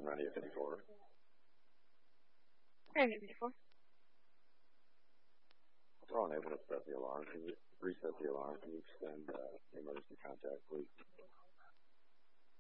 from 9854. 94. We're unable to set the alarm. Can you reset the alarm? Can you extend the emergency contact, please?